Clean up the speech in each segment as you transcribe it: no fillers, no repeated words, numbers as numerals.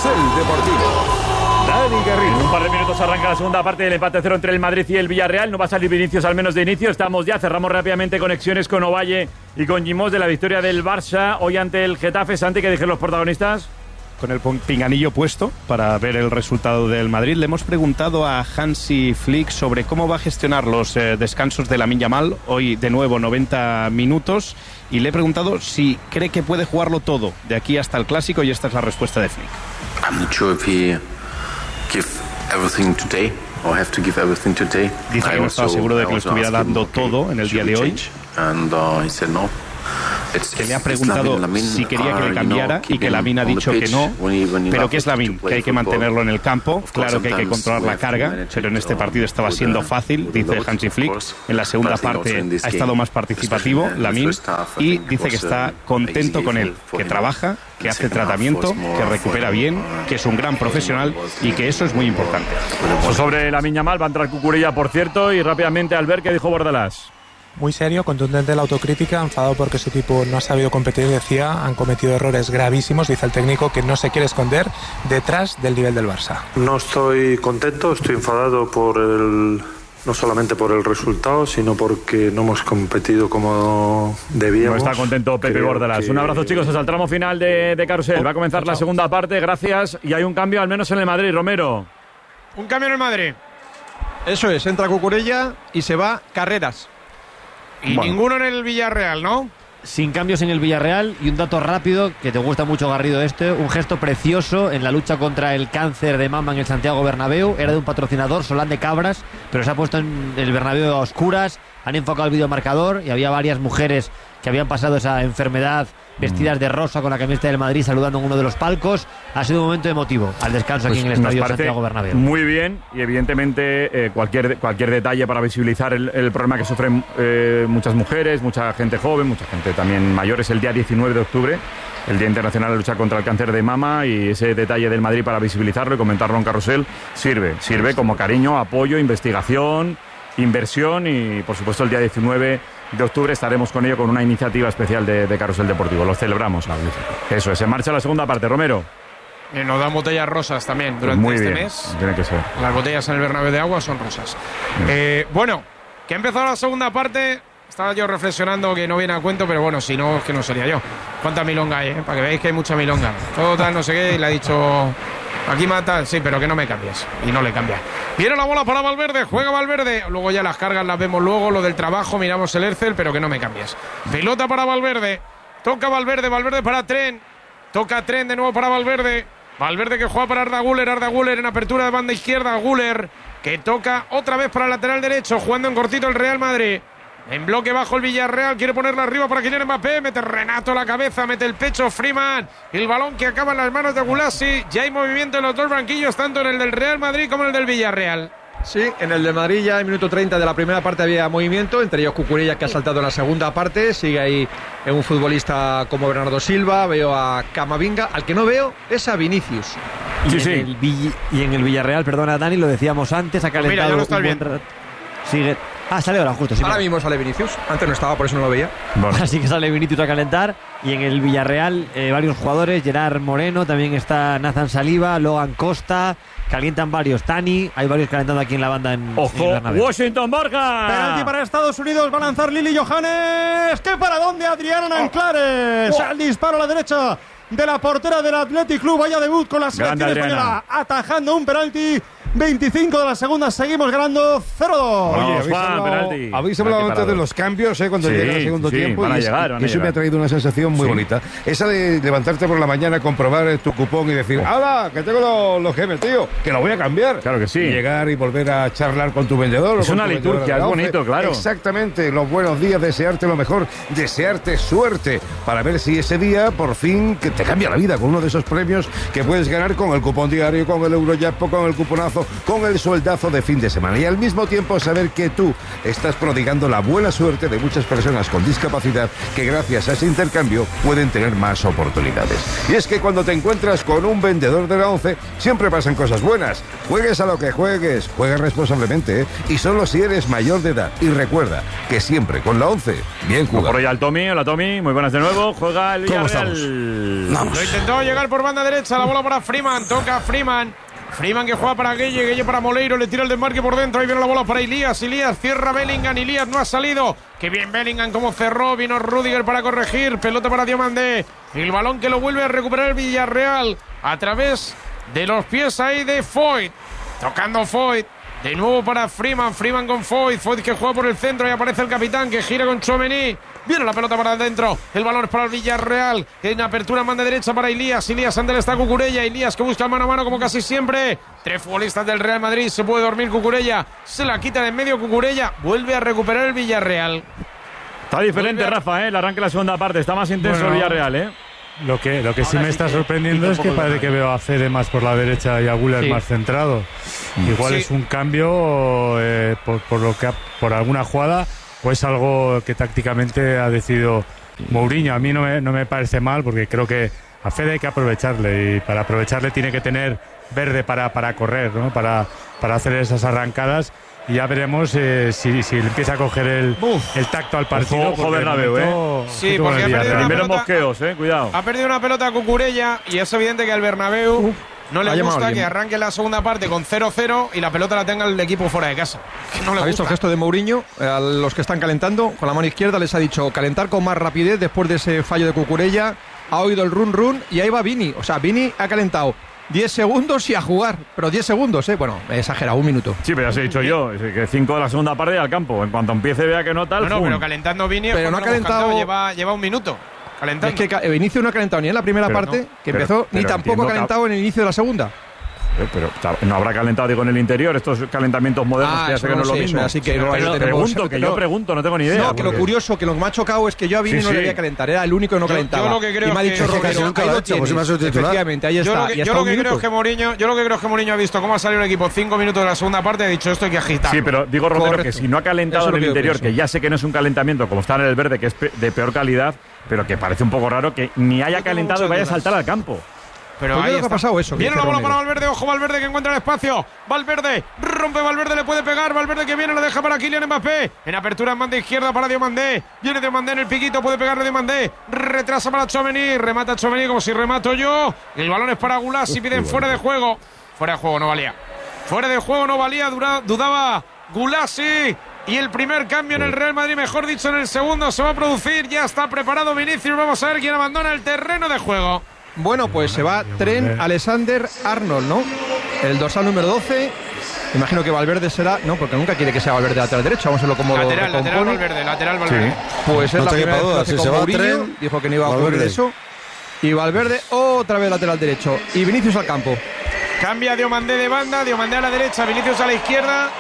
Deportivo. Dani Garrido. En un par de minutos arranca la segunda parte del empate 0 entre el Madrid y el Villarreal. No va a salir Vinicius, al menos de inicio. Estamos ya, cerramos rápidamente conexiones con Ovalle y con Gimós de la victoria del Barça hoy ante el Getafe. Santi, ¿qué dijeron los protagonistas? Con el pinganillo puesto para ver el resultado del Madrid, le hemos preguntado a Hansi Flick sobre cómo va a gestionar los descansos de Lamine Yamal. Hoy, de nuevo, 90 minutos. Y le he preguntado si cree que puede jugarlo todo de aquí hasta el Clásico, y esta es la respuesta de Flick. I'm not sure if he give everything today or have to give everything today. Dice que no estaba seguro de que lo estuviera dando todo en el día de hoy. And he said no. Que le ha preguntado si quería que le cambiara y que Lamine ha dicho que no, pero que es Lamine, que hay que mantenerlo en el campo. Claro que hay que controlar la carga, pero en este partido estaba siendo fácil, dice Hansi Flick. En la segunda parte ha estado más participativo Lamine y dice que está contento con él, que trabaja, que hace tratamiento, que recupera bien, que es un gran profesional y que eso es muy importante. Sobre Lamine Yamal va a entrar Cucurella, por cierto, y rápidamente Albert, ¿qué dijo Bordalás? Muy serio, contundente la autocrítica, enfadado porque su equipo no ha sabido competir, decía, han cometido errores gravísimos, dice el técnico, que no se quiere esconder detrás del nivel del Barça. No estoy contento, estoy enfadado no solamente por el resultado, sino porque no hemos competido como debíamos. No está contento Pepe Bordalás. Un abrazo, chicos, hasta el tramo final de Carrusel. Va a comenzar la segunda parte, gracias, y hay un cambio al menos en el Madrid, Romero. Un cambio en el Madrid. Eso es, entra Cucurella y se va Carreras. Y ninguno en el Villarreal, ¿no? Sin cambios en el Villarreal. Y un dato rápido, que te gusta mucho, Garrido, un gesto precioso en la lucha contra el cáncer de mama en el Santiago Bernabéu. Era de un patrocinador, Solán de Cabras, pero se ha puesto en el Bernabéu a oscuras. Han enfocado el videomarcador y había varias mujeres que habían pasado esa enfermedad vestidas de rosa con la camiseta del Madrid saludando en uno de los palcos. Ha sido un momento emotivo al descanso aquí en el estadio Santiago Bernabéu. Muy bien, y evidentemente cualquier detalle para visibilizar el problema que sufren muchas mujeres, mucha gente joven, mucha gente también mayor. Es el día 19 de octubre, el Día Internacional de Lucha contra el Cáncer de Mama, y ese detalle del Madrid para visibilizarlo y comentarlo en Carrusel sirve como cariño, apoyo, investigación, inversión, y por supuesto el día 19 de octubre estaremos con ello, con una iniciativa especial de Carrusel Deportivo. Lo celebramos. Eso es, en marcha la segunda parte, Romero. Nos dan botellas rosas también durante muy este bien, mes. Tiene que ser. Las botellas en el Bernabéu de agua son rosas. Bueno, que ha empezado la segunda parte. Estaba yo reflexionando que no viene a cuento, pero bueno, si no, es que no sería yo. ¿Cuánta milonga hay? Para que veáis que hay mucha milonga. Todo tal, no sé qué, y le ha dicho... Aquí mata, sí, pero que no me cambies. Y no le cambia. Viene la bola para Valverde, juega Valverde. Luego ya las cargas las vemos luego, lo del trabajo, miramos el Ercel, pero que no me cambies. Pelota para Valverde. Toca Valverde para Tren. Toca Tren de nuevo para Valverde. Valverde que juega para Arda Güler en apertura de banda izquierda. Güler que toca otra vez para el lateral derecho, jugando en cortito el Real Madrid. En bloque bajo el Villarreal, quiere ponerla arriba para Kylian Mbappé, mete Renato la cabeza, mete el pecho Freeman, el balón que acaba en las manos de Gulasi. Ya hay movimiento en los dos banquillos, tanto en el del Real Madrid como en el del Villarreal. Sí, en el de Madrid ya en minuto 30 de la primera parte había movimiento, entre ellos Cucurella, que ha saltado en la segunda parte. Sigue ahí un futbolista como Bernardo Silva, veo a Camavinga, al que no veo es a Vinicius. Y en el Villarreal, perdona Dani, lo decíamos antes, ha calentado. Mira, ya no está bien. Sigue. Sale ahora justo. Sí, ahora mismo sale Vinicius. Antes no estaba, por eso no lo veía. Bueno. Así que sale Vinicius a calentar. Y en el Villarreal varios jugadores. Gerard Moreno, también está Nathan Saliba, Logan Costa. Calientan varios. Tani, hay varios calentando aquí en la banda en Washington Borja. Penalti para Estados Unidos, va a lanzar Lili Johannes. ¿Qué para dónde? Adriana Nanclares. El disparo a la derecha de la portera del Athletic Club. Vaya debut con la selección española, atajando un penalti. 25 de la segunda, seguimos ganando 0-2. Oye, habéis hablado antes de los cambios, cuando llega el segundo tiempo. Van a llegar. Eso me ha traído una sensación muy bonita. Esa de levantarte por la mañana, comprobar tu cupón y decir, ¡hala! Que tengo los gemes, tío, que lo voy a cambiar. Claro que sí. Y llegar y volver a charlar con tu vendedor. Es una liturgia, es bonito, claro. Exactamente, los buenos días, desearte lo mejor, desearte suerte, para ver si ese día, por fin, que te cambia la vida con uno de esos premios que puedes ganar con el cupón diario, con el Eurojackpot, con el cuponazo esfuerzo con el sueldazo de fin de semana y al mismo tiempo saber que tú estás prodigando la buena suerte de muchas personas con discapacidad que gracias a ese intercambio pueden tener más oportunidades. Y es que cuando te encuentras con un vendedor de la ONCE siempre pasan cosas buenas. Juegues a lo que juegues, juega responsablemente, ¿eh? Y solo si eres mayor de edad. Y recuerda que siempre con la ONCE, bien jugado. Por allá el Tommy, hola Tommy, muy buenas de nuevo, juega el Villarreal. Lo intentó llegar por banda derecha, la bola para Freeman, toca Freeman que juega para Gueye para Moleiro, le tira el desmarque por dentro, ahí viene la bola para Ilías cierra Bellingham, Ilías no ha salido, qué bien Bellingham como cerró, vino Rüdiger para corregir, pelota para Diomandé, el balón que lo vuelve a recuperar el Villarreal a través de los pies ahí de Foyt, tocando Foyt. De nuevo para Freeman con Foyt que juega por el centro y aparece el capitán que gira con Tchouaméni. Viene la pelota para adentro, el balón es para el Villarreal, en apertura manda derecha para Ilías ante le está Cucurella, Ilías que busca el mano a mano como casi siempre. 3 futbolistas del Real Madrid, se puede dormir Cucurella, se la quita de en medio Cucurella, vuelve a recuperar el Villarreal. Está diferente Rafa, el arranque de la segunda parte, está más intenso el Villarreal, Lo que sí me está sorprendiendo es que parece que veo a Fede más por la derecha y a Güler más centrado. Igual es un cambio por alguna jugada o es algo que tácticamente ha decidido Mourinho. A mí no me parece mal porque creo que a Fede hay que aprovecharle y para aprovecharle tiene que tener verde para correr, ¿no? para hacer esas arrancadas. Y ya veremos si empieza a coger el tacto al partido. Ojo Bernabéu, Sí, porque ha perdido una pelota. Mosqueos, cuidado. Ha perdido una pelota a Cucurella y es evidente que al Bernabéu no le gusta que arranque la segunda parte con 0-0 y la pelota la tenga el equipo fuera de casa. No le ¿Ha visto el gesto de Mourinho? A los que están calentando, con la mano izquierda les ha dicho calentar con más rapidez después de ese fallo de Cucurella. Ha oído el run y ahí va Vini. O sea, Vini ha calentado 10 segundos y a jugar, pero 10 segundos, Bueno, he exagerado, un minuto. Sí, pero ya os he dicho yo, que 5 de la segunda parte al campo. En cuanto empiece vea que no tal. No, pero calentando Vini, pero no ha calentado. Lleva un minuto. Calentando. Es que Vinicius no ha calentado ni en la primera parte, que empezó, ni tampoco ha calentado en el inicio de la segunda. Pero no habrá calentado, digo, en el interior, estos calentamientos modernos que ya sé que no es lo mismo. Así que yo pregunto, no tengo ni idea. No, que lo curioso, que lo que me ha chocado es que yo a Vini no le voy a calentar, era el único que no calentaba. Yo lo que creo y me ha dicho Roberto, efectivamente, ahí está. Yo lo que creo es que Mourinho ha visto cómo ha salido el equipo 5 minutos de la segunda parte y ha dicho esto hay que agitar. Sí, pero digo, Romero, que si no ha calentado en el interior, que ya sé que no es un calentamiento como está en el verde, que es de peor calidad, pero que parece un poco raro que ni haya calentado y vaya a saltar al campo. Pero ahí está. Ha pasado eso. Viene la bola para Valverde, ojo Valverde que encuentra el espacio. Valverde, rompe Valverde, le puede pegar. Valverde que viene, lo deja para Kylian Mbappé. En apertura en banda izquierda para Diomandé. Viene Diomandé en el piquito, puede pegarle Diomandé. Retrasa para Tchouaméni, remata Tchouaméni como si remato yo. El balón es para Gulasi, piden fuera de juego. Fuera de juego no valía. Fuera de juego no valía, dudaba Gulasi. Y el primer cambio en el Real Madrid, mejor dicho en el segundo, se va a producir. Ya está preparado Vinicius, vamos a ver quién abandona el terreno de juego. Bueno, pues se va Trent Alexander-Arnold, ¿no? El dorsal número 12. Imagino que Valverde será... No, porque nunca quiere que sea Valverde lateral derecho. Vamos a verlo como lateral Valverde. Sí. Pues es la primera vez que hace con Mourinho. Dijo que no iba a ocurrir eso. Y Valverde otra vez lateral derecho. Y Vinicius al campo. Cambia Diomandé de banda. Diomandé a la derecha, Vinicius a la izquierda.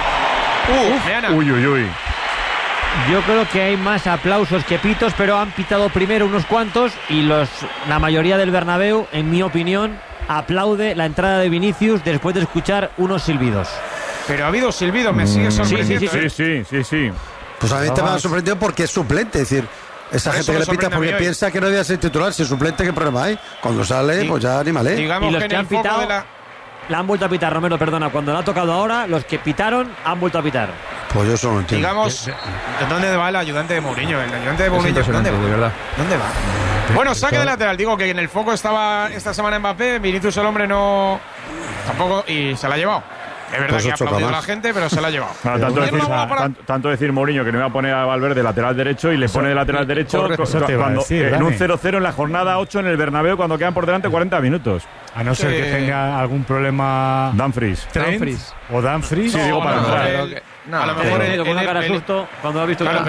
Uy. Yo creo que hay más aplausos que pitos, pero han pitado primero unos cuantos y la mayoría del Bernabéu, en mi opinión, aplaude la entrada de Vinicius después de escuchar unos silbidos. Pero ha habido silbidos, me sigue sorprendiendo. Sí. Pues a mí me ha sorprendido porque es suplente, es decir, esa gente que le pita porque piensa que no debía ser titular, si es suplente, ¿qué problema hay? Cuando sale, pues ya anímale. Digamos y los que han pitado... La han vuelto a pitar, Romero, perdona. Cuando le ha tocado ahora, los que pitaron han vuelto a pitar. Pues yo eso no entiendo. Digamos, ¿dónde va el ayudante de Mourinho? El ayudante de Mourinho, ¿dónde va? De verdad. ¿Dónde va? Bueno, saque de lateral. Digo que en el foco estaba esta semana Mbappé. Vinicius el hombre no... Tampoco... Y se la ha llevado. Es verdad que ha aplaudido a la gente, pero se la ha llevado. Tanto decir Mourinho que no iba a poner a Valverde lateral derecho y le pone de lateral derecho en un 0-0 en la jornada 8 en el Bernabéu cuando quedan por delante 40 minutos. A no ser que tenga algún problema Dumfries. O Dumfries. Sí, digo para entrar. A lo mejor con una cara de susto cuando ha visto que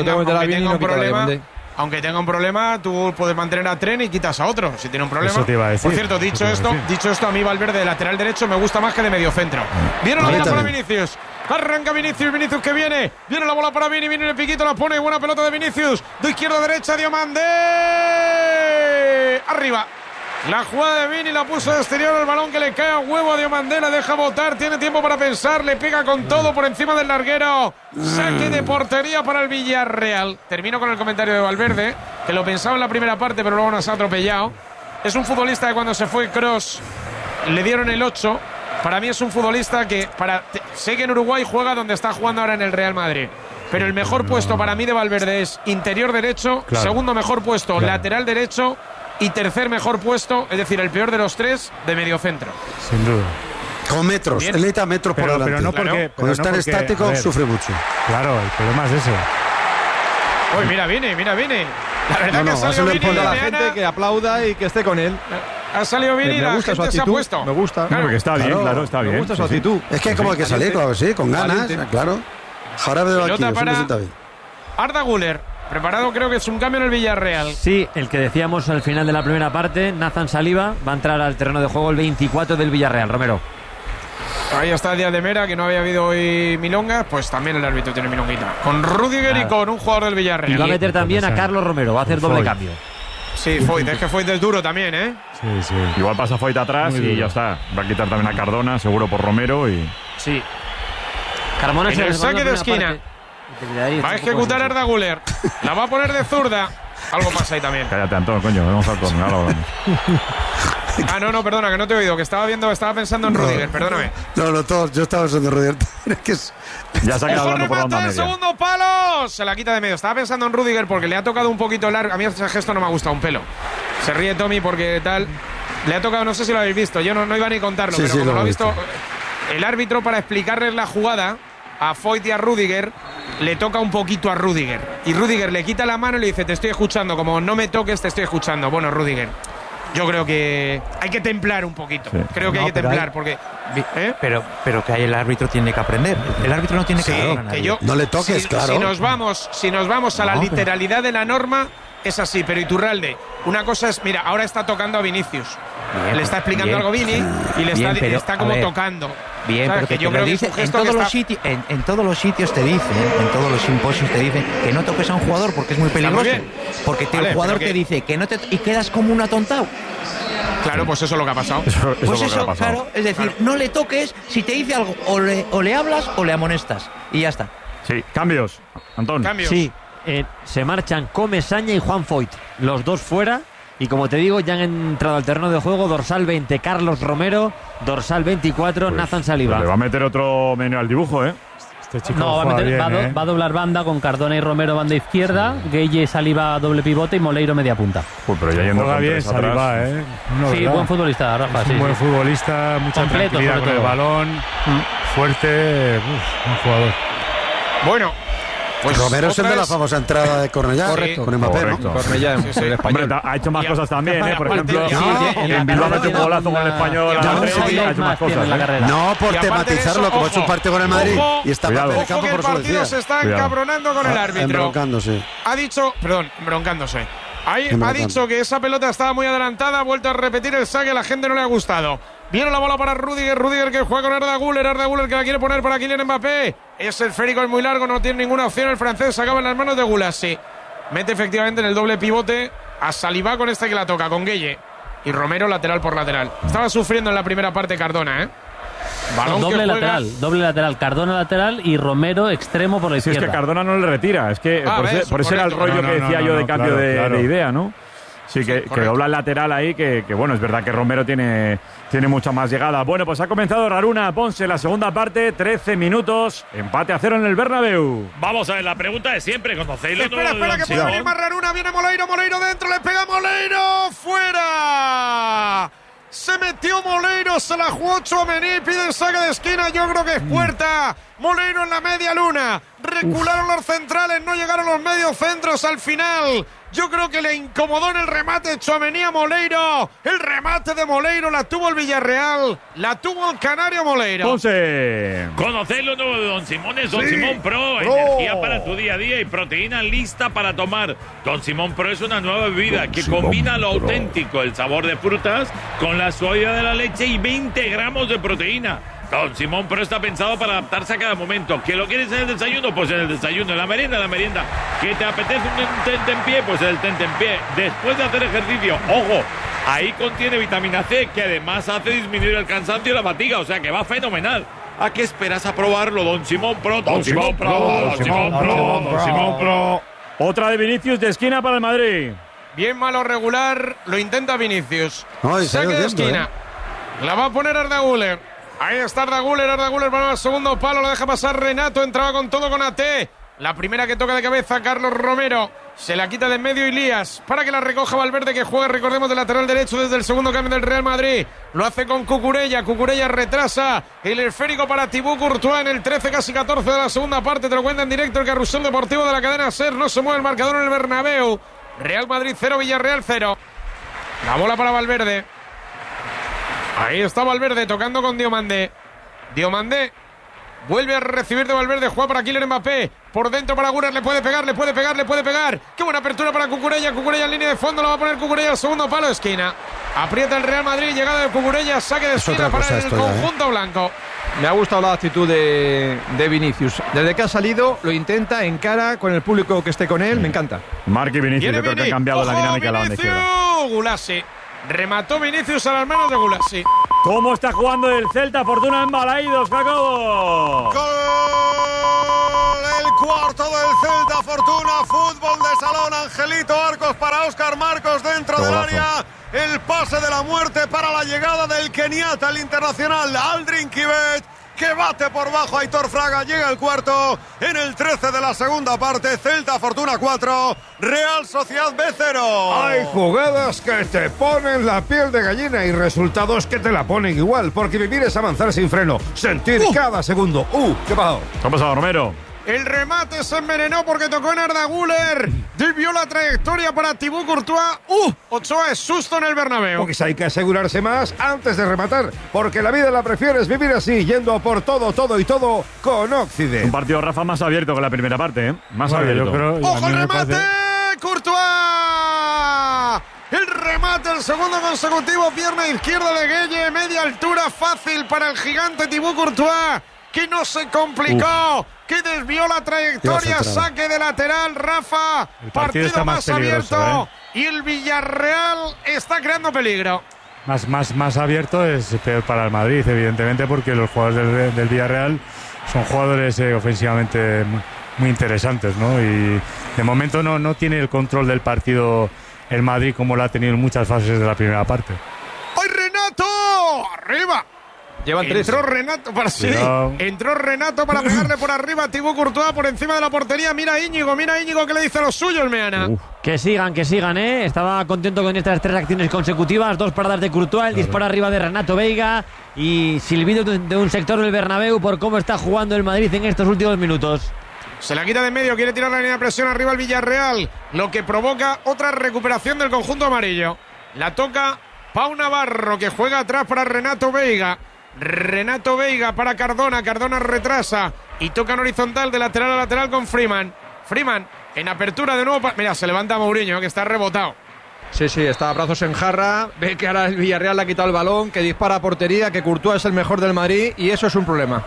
aunque tenga un problema, tú puedes mantener a Trent y quitas a otro si tiene un problema. Eso te iba a decir. Por cierto, dicho esto, a mí Valverde de lateral derecho me gusta más que de mediocentro. Viene la bola para Vinicius. Arranca Vinicius que viene la bola para Vini, viene el piquito, la pone, buena pelota de Vinicius, de izquierda a derecha, Diomandé, arriba, La jugada de Vini la puso de exterior, el balón que le cae a huevo a Diomandé, la deja botar, tiene tiempo para pensar, le pega con todo por encima del larguero. Saque de portería para el Villarreal. Termino con el comentario de Valverde, que lo pensaba en la primera parte, pero luego nos ha atropellado. Es un futbolista que cuando se fue Kroos le dieron el 8. Para mí es un futbolista que sé que en Uruguay juega donde está jugando ahora en el Real Madrid. Pero el mejor puesto para mí de Valverde es interior derecho, segundo mejor puesto lateral derecho y tercer mejor puesto, es decir, el peor de los tres, de mediocentro. Sin duda. Con metros, él necesita metros por delante. Pero no porque, cuando está estático sufre mucho. Claro, el problema es ese. Uy, mira, viene. La verdad que ha salido Vini a la gente que aplauda y que esté con él. Ha salido Vini y la gente se ha puesto. Me gusta. Claro, que está bien, claro, está bien. Me gusta su actitud. Es que como hay que salir, claro que sí, con ganas, claro. Jarabe de banquillo, para siempre bien. Arda Güler, preparado, creo que es un cambio en el Villarreal. Sí, el que decíamos al final de la primera parte, Nathan Saliba va a entrar al terreno de juego el 24 del Villarreal, Romero. Ahí está Díaz de Mera, que no había habido hoy milongas, pues también el árbitro tiene milonguita. Con Rudiger y con un jugador del Villarreal. Y va a meter también a Carlos Romero, va a hacer doble cambio. Sí, Foyt, es que Foyt es duro también, ¿eh? Sí. Igual pasa Foyt atrás y ya está. Va a quitar también a Cardona, seguro por Romero y... Sí. Carmona en el saque de esquina. Va a ejecutar Arda Güler. La va a poner de zurda. Algo pasa ahí también. Cállate, Antón, coño, vamos al córner, ahora vamos. No, perdona, que no te he oído, que estaba pensando en Rudiger, perdóname. No, todos, yo estaba pensando en Rudiger. Ya se ha quedado hablando por la onda media. Segundo palo, se la quita de medio. Estaba pensando en Rudiger porque le ha tocado un poquito largo. A mí ese gesto no me ha gustado un pelo. Se ríe Tommy porque tal. Le ha tocado, no sé si lo habéis visto, yo no iba ni a contarlo, pero como lo ha visto el árbitro, para explicarles la jugada a Foyt y a Rudiger, le toca un poquito a Rudiger. Y Rudiger le quita la mano y le dice: te estoy escuchando, como no me toques, te estoy escuchando. Bueno, Rudiger, yo creo que hay que templar un poquito. Sí. Creo que hay que templar, porque... Pero que ahí el árbitro tiene que aprender. El árbitro no tiene que... no le toques, claro. Si nos vamos a la literalidad de la norma, es así. Pero Iturralde, una cosa es... Mira, ahora está tocando a Vinicius. Bien, le está explicando algo Vini y le está como tocando. Bien, pero que yo creo que en todos los sitios, en todos los sitios te dicen, en todos los simposios te dicen que no toques a un jugador porque es muy peligroso. Porque el jugador te dice que no te y quedas como un atontado. Claro, pues eso es lo que ha pasado. Claro, es decir, no le toques, si te dice algo, o le hablas o le amonestas. Y ya está. Sí, cambios, Antón. Sí, se marchan Comesaña y Juan Foyt, los dos fuera. Y como te digo, ya han entrado al terreno de juego dorsal 20 Carlos Romero, dorsal 24 pues, Nathan Saliba. Le va a meter otro menú al dibujo, ¿eh? Este chico va a doblar banda con Cardona y Romero banda izquierda, Gueye, Saliba doble pivote y Moleiro media punta. Pero ya yendo juega bien Saliba, ¿eh? Sí, buen futbolista, Rafa. Sí, buen futbolista, mucha completo, tranquilidad con el balón, fuerte, buen jugador. Bueno. Pues Romero es el de la famosa entrada de Cornellá, correcto, con Mbappé, correcto. ¿no? Cornellá, el español. Hombre, ha hecho más cosas también, ¿eh? Por ejemplo, en Bilbao ha hecho un golazo con el español. Ha hecho más cosas. No por tematizarlo, como ha hecho un partido con el Madrid y está en el campo por su decía. Se está encabronando con el árbitro. Embroncándose. Ha dicho que esa pelota estaba muy adelantada, ha vuelto a repetir el saque, a la gente no le ha gustado. Viene la bola para Rudiger que juega con Arda Güler que la quiere poner para Kylian Mbappé. Es el esférico, es muy largo, no tiene ninguna opción el francés, acaba en las manos de Gulassi. Mete efectivamente en el doble pivote a Saliba con que la toca, con Gueye. Y Romero lateral por lateral. Estaba sufriendo en la primera parte Cardona, ¿eh? Doble lateral, Cardona lateral y Romero extremo por la izquierda. Es que Cardona no le retira, es que por ese era el rollo que decía yo de cambio de idea, ¿no? Sí, que dobla el lateral ahí, que bueno, es verdad que Romero tiene mucha más llegada. Bueno, pues ha comenzado Raruna Ponce la segunda parte, 13 minutos, empate a 0 en el Bernabéu. Vamos a ver, la pregunta de siempre, ¿conocéislo? Espera, que puede venir más Raruna, viene Moleiro dentro, le pega Moleiro, fuera. Se metió Moleiro, se la jugó Tchouaméni, pide el saque de esquina, yo creo que es puerta. Moleiro en la media luna, recularon los centrales, no llegaron los medios centros al final. Yo creo que le incomodó en el remate Tchouaméni a Moleiro. El remate de Moleiro la tuvo el Villarreal, la tuvo el canario Moleiro. Ponce. Conocéis lo nuevo de Don Simón, es Don Simón Pro. Energía para tu día a día y proteína lista para tomar. Don Simón Pro es una nueva bebida que combina lo auténtico, el sabor de frutas, con la suavidad de la leche y 20 gramos de proteína. Don Simón Pro está pensado para adaptarse a cada momento. ¿Que lo quieres en el desayuno? Pues en el desayuno. En la merienda. ¿Que te apetece un tentempié? Pues en el tentempié. Después de hacer ejercicio, ojo, Ahí contiene vitamina C, que además hace disminuir el cansancio y la fatiga, o sea que va fenomenal. ¿A qué esperas a probarlo, Don Simón Pro? Don Simón Pro. Otra de Vinicius de esquina para el Madrid. Bien malo regular, lo intenta Vinicius. Saque de esquina. La va a poner Arda Güler. Ahí está Arda Güler para el segundo palo, lo deja pasar Renato, entraba con todo con AT. La primera que toca de cabeza Carlos Romero. Se la quita de en medio Ilías para que la recoja Valverde, que juega, recordemos, de lateral derecho desde el segundo cambio del Real Madrid. Lo hace con Cucurella. Cucurella retrasa el esférico para Thibaut Courtois en el 13, casi 14 de la segunda parte. Te lo cuenta en directo el Carrusel Deportivo de la cadena SER. No se mueve el marcador en el Bernabéu. Real Madrid 0, Villarreal 0. La bola para Valverde. Ahí está Valverde tocando con Diomandé. Diomandé vuelve a recibir de Valverde, juega para Kylian Mbappé, por dentro para Güler, le puede pegar. Qué buena apertura para Cucurella en línea de fondo, lo va a poner Cucurella al segundo palo, esquina. Aprieta el Real Madrid, llegada de Cucurella, saque de esquina para el conjunto blanco. Me ha gustado la actitud de Vinicius. Desde que ha salido, lo intenta, encara con el público que esté con él, me encanta. Marc y Vinicius, yo creo que han cambiado la dinámica de la banda izquierda. Gulasi. Remató Vinicius a las manos de Gulasi. ¿Cómo está jugando el Celta? Fortuna en Balaídos, Jacobo. ¡Gol! El cuarto del Celta, Fortuna, fútbol de salón, Angelito Arcos para Óscar Marcos dentro del área. El pase de la muerte para la llegada del keniata, el internacional Aldrin Kibet, que bate por bajo a Aitor Fraga. Llega el cuarto en el 13 de la segunda parte. Celta Fortuna 4, Real Sociedad B0. Hay jugadas que te ponen la piel de gallina y resultados que te la ponen igual, porque vivir es avanzar sin freno, sentir cada segundo. ¿Qué pasó? ¿Qué ha pasado, Romero? El remate se envenenó porque tocó en Arda Güler. Desvió la trayectoria para Thibaut Courtois. Ochoa es susto en el Bernabéu. Pues hay que asegurarse más antes de rematar, porque la vida la prefieres vivir así, yendo por todo con Occident. Un partido, Rafa, más abierto que la primera parte, ¿eh? Más abierto. Yo creo, ¡ojo el remate! ¡Courtois! El remate, el segundo consecutivo, pierna izquierda de Gueye, media altura, fácil para el gigante Thibaut Courtois, que no se complicó, que desvió la trayectoria, saque de lateral, Rafa. El partido está más abierto, y el Villarreal está creando peligro. Más abierto es peor para el Madrid, evidentemente, porque los jugadores del Villarreal son jugadores ofensivamente muy interesantes, ¿no? Y de momento no tiene el control del partido el Madrid como lo ha tenido en muchas fases de la primera parte. ¡Ay, Renato! ¡Arriba! Llevan tres. Entró Renato para pegarle por arriba a Thibaut Courtois por encima de la portería. Mira Íñigo que le dice a los suyos, Meana. Que sigan, Estaba contento con estas 3 acciones consecutivas, 2 paradas de Courtois, el disparo arriba de Renato Veiga y silbido de un sector del Bernabéu por cómo está jugando el Madrid en estos últimos minutos. Se la quita de en medio, quiere tirar la línea de presión arriba el Villarreal, lo que provoca otra recuperación del conjunto amarillo. La toca Pau Navarro, que juega atrás para Renato Veiga para Cardona retrasa y toca en horizontal de lateral a lateral con Freeman en apertura de nuevo. Mira, se levanta Mourinho, que está rebotado. Sí, está a brazos en jarra, ve que ahora el Villarreal le ha quitado el balón, que dispara a portería, que Courtois es el mejor del Madrid y eso es un problema.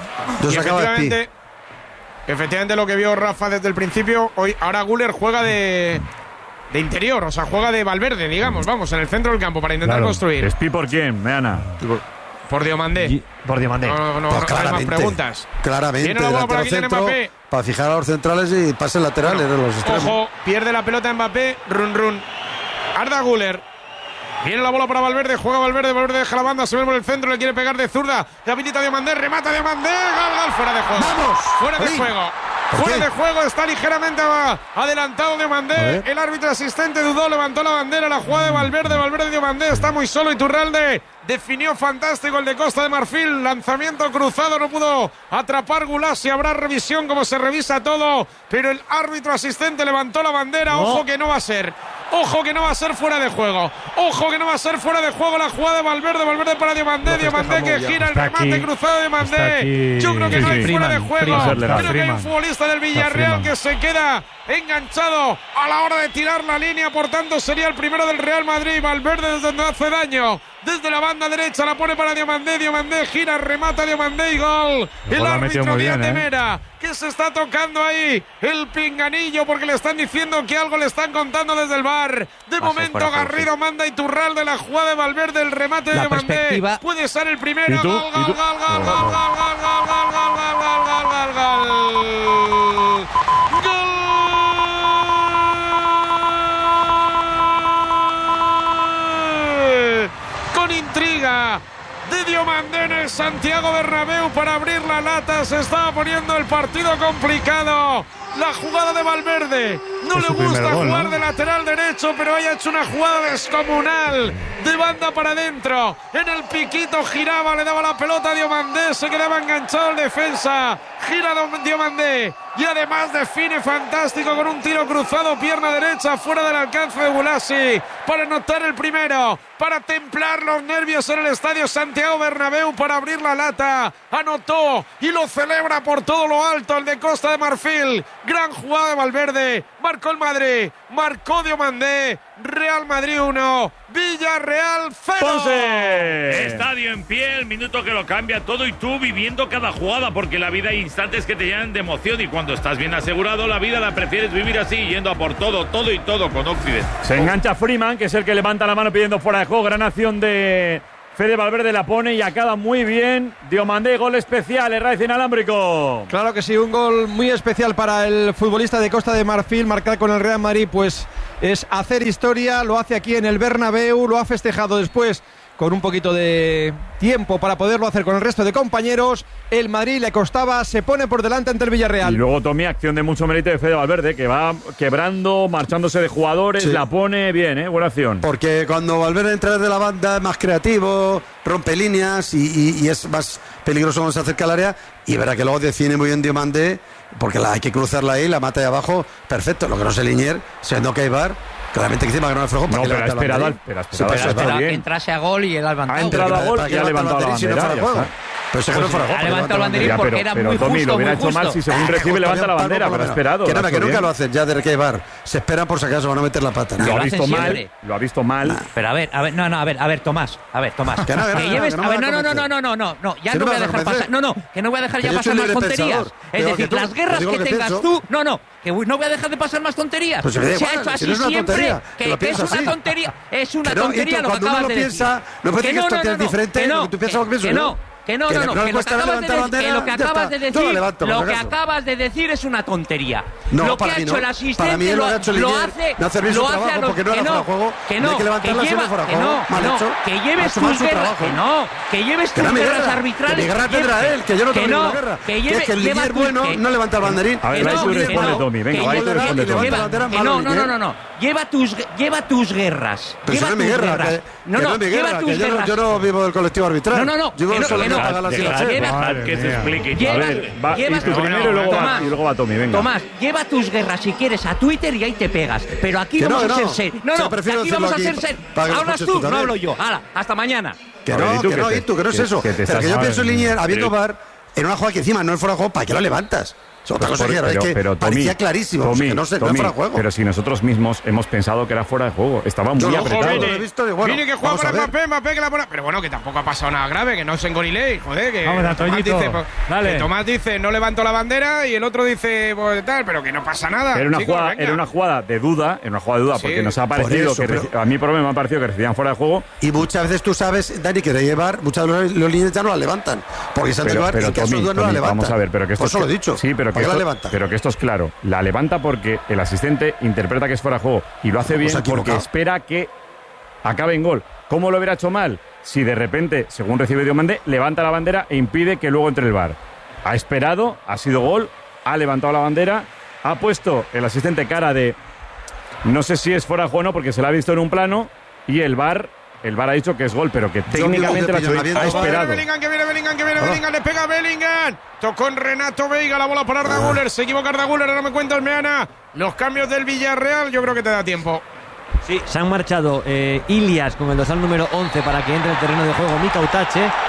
Efectivamente lo que vio Rafa desde el principio, ahora Güler juega de interior, o sea, juega de Valverde, digamos, en el centro del campo para intentar construir. ¿Espi por quién, Meana? Por Diomandé. No, pues hay más preguntas. Claramente, tiene la bola para Kylian Mbappé. Para fijar a los centrales y pases laterales de los extremos. Ojo, pierde la pelota Mbappé, run. Arda Güler. Viene la bola para Valverde, juega Valverde deja la banda, se ve por el centro, le quiere pegar de zurda, le habilita Diomandé, remata Diomandé, gol, fuera de juego. ¡Vamos! Fuera de juego. Fuera de juego, está ligeramente adelantado Diomandé. El árbitro asistente dudó, levantó la bandera, la jugada de Valverde Diomandé está muy solo. Iturralde definió fantástico el de Costa de Marfil. Lanzamiento cruzado, no pudo atrapar Gulasi. Habrá revisión como se revisa todo, pero el árbitro asistente levantó la bandera. Ojo que no va a ser. Ojo que no va a ser fuera de juego. Ojo que no va a ser fuera de juego la jugada de Valverde para Diomandé. Diomandé que gira el remate cruzado de Diomandé. Yo creo que no hay fuera de juego. Creo que hay un futbolista del Villarreal que se queda enganchado a la hora de tirar la línea, por tanto sería el primero del Real Madrid. Valverde desde donde hace daño, desde la banda derecha la pone para Diomandé, Diomandé gira, remata Diomandé y gol. El árbitro Díaz de Mera, que se está tocando ahí el pinganillo porque le están diciendo que algo le están contando desde el VAR. De momento Garrido manda Iturralde de la jugada de Valverde, el remate de Diomandé. Puede ser el primero. Gol, gol, gol, gol, gol, gol, gol, gol, gol, gol, con intriga de Diomandé en el Santiago Bernabéu para abrir la lata. Se estaba poniendo el partido complicado. La jugada de Valverde. No le gusta jugar de lateral derecho, pero haya hecho una jugada descomunal de banda para adentro. En el piquito giraba, le daba la pelota a Diomandé, se quedaba enganchado el defensa. Gira Diomandé y además define fantástico con un tiro cruzado, pierna derecha, fuera del alcance de Boulassi, para anotar el primero, para templar los nervios en el estadio Santiago Bernabéu, para abrir la lata. Anotó y lo celebra por todo lo alto el de Costa de Marfil. Gran jugada de Valverde. Marcó el Madrid, marcó Diomandé. Real Madrid 1, Villarreal 0. Estadio en pie, el minuto que lo cambia todo y tú viviendo cada jugada, porque la vida hay instantes que te llenan de emoción y cuando estás bien asegurado la vida la prefieres vivir así, yendo a por todo y todo con Occident. Se engancha Freeman, que es el que levanta la mano pidiendo fuera de juego. Gran acción de Fede Valverde, la pone y acaba muy bien. Diomandé, gol especial, Herraiz inalámbrico. Claro que sí, un gol muy especial para el futbolista de Costa de Marfil. Marcar con el Real Madrid pues es hacer historia, lo hace aquí en el Bernabéu, lo ha festejado después con un poquito de tiempo para poderlo hacer con el resto de compañeros. El Madrid le costaba, se pone por delante ante el Villarreal. Y luego Tommy, acción de mucho mérito de Fede Valverde, que va quebrando, marchándose de jugadores, la pone bien, buena acción. Porque cuando Valverde entra desde la banda es más creativo, rompe líneas y es más peligroso cuando se acerca al área, y verá que luego define muy bien Diomandé, porque hay que cruzarla ahí, la mata de abajo, perfecto. Lo que no sé Linier, siendo que hay VAR, claramente que encima que no es flojo, para que pero esperado que entrase a gol y él ha levantado. Ha entrado a gol y ha levantado la bandera. Pero ha levantado el banderín porque era muy justo. Tommy, lo hubiera hecho mal si según recibe levanta la bandera, pero ha esperado. Que nunca lo hacen ya de que hay VAR. Se esperan por si acaso van a meter la pata. Lo ha visto mal. Pero a ver, Tomás. Que lleves, no, ya no voy a dejar pasar. Que no voy a dejar ya pasar más tonterías. Es decir, las guerras que tengas tú, que no voy a dejar de pasar más tonterías. Se ha hecho así siempre, que es una tontería. Es una tontería lo que acabas de decir. No puede decir que esto es diferente, lo que tú piensas lo que pienso yo. Que lo que acabas de decir es una tontería. No, lo que ha hecho el asistente lo hace bien su trabajo, porque no era fuera de juego. Que lleves tus guerras, que lleves tus guerras arbitrales. Mi guerra tendrá él, que yo no tengo una guerra. Que es que el Linier bueno no levanta el banderín. A ver, ahí tú responde, Tommy. Venga, ahí tú responde, Tommy. No. Lleva tus guerras. Pero si no es mi guerra. No es mi guerra, que yo no vivo del colectivo arbitral. Que se explique. A ver, y tú primero y luego va Tommy, venga. Tomás, lleva tus guerras si quieres a Twitter y ahí te pegas. Pero aquí vamos a ser serios. Aquí vamos a ser serios. Hablas tú, no hablo yo. Hala, hasta mañana. Que no es eso. Pero que yo pienso en Linier, habiendo VAR, en una jugada que encima no es fuera de juego, ¿para qué lo levantas? Otra cosa es que parecía clarísimo, que no fuera de juego. Pero si nosotros mismos hemos pensado que era fuera de juego, estaba muy apretado. Vini que juega para Mbappé que la pone. Pero bueno, que tampoco ha pasado nada grave, que no es en Goriley, joder, que Tomás dice no levanto la bandera y el otro dice pues tal, pero que no pasa nada. Era una jugada de duda, porque nos ha parecido a mí por lo menos me ha parecido que recibían fuera de juego. Y muchas veces tú sabes, Dani, que de llevar, muchas de los líneas ya no la levantan, porque se han de llevar y que no la levantan. Vamos a ver, pero que esto lo he dicho. Sí, pero que esto es claro. La levanta porque el asistente interpreta que es fuera de juego y lo hace bien porque espera que acabe en gol. ¿Cómo lo hubiera hecho mal? Si de repente, según recibe Diomandé, levanta la bandera e impide que luego entre el VAR. Ha esperado, ha sido gol, ha levantado la bandera, ha puesto el asistente cara de no sé si es fuera de juego o no porque se la ha visto en un plano y el VAR ha dicho que es gol, pero que técnicamente ha esperado. Bellingham, le pega a Bellingham. Tocó en Renato Veiga, la bola para Arda Güler. Se equivoca Arda Güler, ahora me cuenta el Meana. Los cambios del Villarreal, yo creo que te da tiempo. Sí, se han marchado Ilias con el dorsal número 11 para que entre el terreno de juego Mika Utache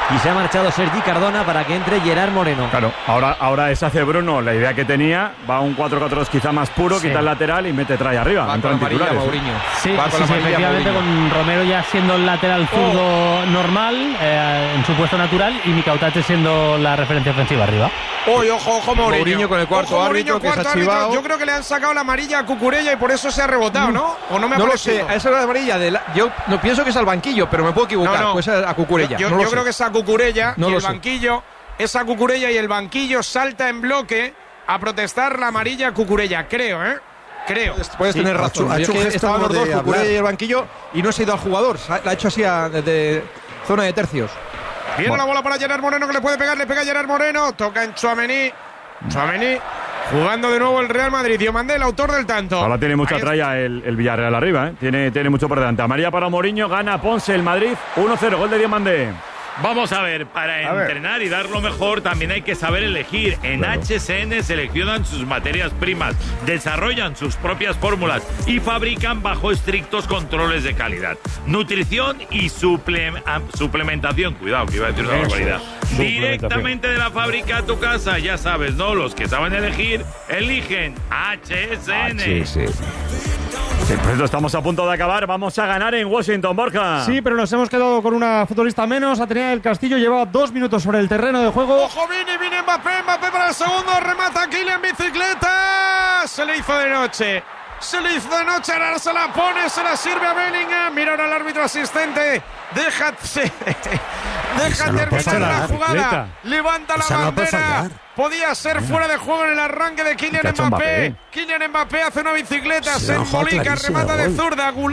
y se ha marchado Sergi Cardona para que entre Gerard Moreno. Claro, ahora deshace Bruno la idea que tenía, va a un 4-4-2 quizá más puro, quita el lateral y mete trae arriba. Va con la amarilla Mourinho. Sí, efectivamente, con Romero ya siendo el lateral zurdo normal, en su puesto natural, y Mikautadze siendo la referencia ofensiva arriba. Ojo Mourinho con el cuarto árbitro que se ha chivado. Yo creo que le han sacado la amarilla a Cucurella y por eso se ha rebotado, ¿no? ¿O no me ha No lo sé, a esa es la amarilla yo no pienso que es al banquillo, pero me puedo equivocar. No. Pues a Cucurella. Yo creo que es a Cucurella y el banquillo. Es a Cucurella y el banquillo salta en bloque a protestar la amarilla a Cucurella, creo. Puedes tener razón. Estaban los dos, Cucurella y el banquillo, y no se ha ido al jugador. La ha hecho así desde zona de tercios. Viene la bola para Gerard Moreno, que le puede pegar, le pega Gerard Moreno. Toca en Tchouaméni. Jugando de nuevo el Real Madrid. Diomandé, el autor del tanto. Ahora tiene mucha tralla el Villarreal arriba, ¿eh? Tiene mucho por delante. Amarilla para Mourinho, gana Ponce el Madrid. 1-0, gol de Diomandé. Vamos a ver, para entrenar y dar lo mejor también hay que saber elegir. En HSN seleccionan sus materias primas, desarrollan sus propias fórmulas y fabrican bajo estrictos controles de calidad. Nutrición y suplementación. Cuidado, que iba a decir una barbaridad. Directamente de la fábrica a tu casa, ya sabes, ¿no? Los que saben elegir, eligen HSN. Pues estamos a punto de acabar. Vamos a ganar en Washington, Borja. Sí, pero nos hemos quedado con una futbolista menos. Atenea del Castillo llevaba 2 minutos sobre el terreno de juego. Ojo, viene Mbappé para el segundo. Remata Kylian en bicicleta. Se le hizo de noche. Ahora se la pone, se la sirve a Bellingham. Mira ahora al árbitro asistente. Deja terminar la jugada. Levanta la bandera. Podía ser fuera de juego en el arranque de Kylian Mbappé. Kylian Mbappé hace una bicicleta, se embolica, remata de zurda.